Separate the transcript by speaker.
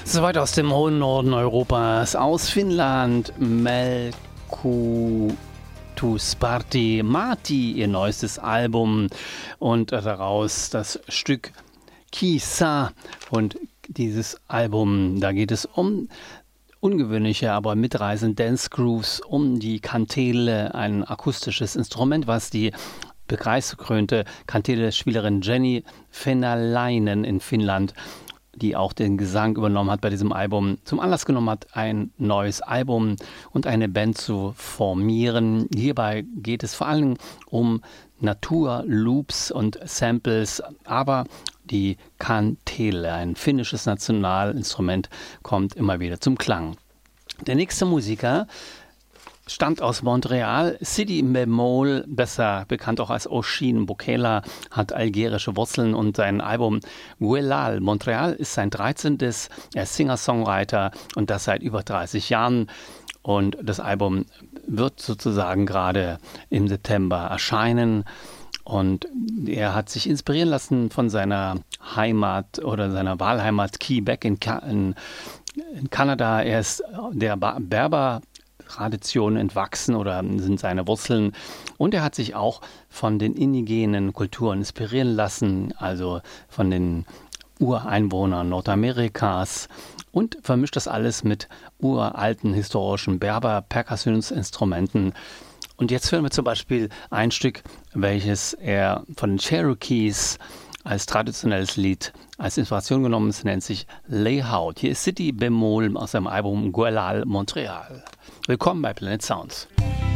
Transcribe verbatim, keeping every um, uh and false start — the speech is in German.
Speaker 1: Soweit aus dem hohen Norden Europas, aus Finnland, Melku Sparti Mati, ihr neuestes Album und daraus das Stück Kisa. Und dieses Album, da geht es um ungewöhnliche, aber mitreißende Dance Grooves, um die Kantele, ein akustisches Instrument, was die preisgekrönte Kantele-Spielerin Jenny Fenalainen in Finnland, die auch den Gesang übernommen hat bei diesem Album, zum Anlass genommen hat, ein neues Album und eine Band zu formieren. Hierbei geht es vor allem um Natur, Loops und Samples, aber die Kantele, ein finnisches Nationalinstrument, kommt immer wieder zum Klang. Der nächste Musiker stammt aus Montreal. Sidi Bemol, besser bekannt auch als Oshin Bokela, hat algerische Wurzeln und sein Album Guelal Montreal ist sein dreizehntes. Er ist Singer-Songwriter und das seit über dreißig Jahren. Und das Album wird sozusagen gerade im September erscheinen. Und er hat sich inspirieren lassen von seiner Heimat oder seiner Wahlheimat Quebec in, Ka- in, in Kanada. Er ist der ba- Berber Tradition entwachsen oder sind seine Wurzeln. Und er hat sich auch von den indigenen Kulturen inspirieren lassen, also von den Ureinwohnern Nordamerikas, und vermischt das alles mit uralten historischen Berber-Perkussionsinstrumenten. Und jetzt hören wir zum Beispiel ein Stück, welches er von den Cherokees als traditionelles Lied als Inspiration genommen ist, nennt sich Layout. Hier ist Sidi Bemol aus seinem Album Guelal Montreal. Willkommen bei Planet Sounds.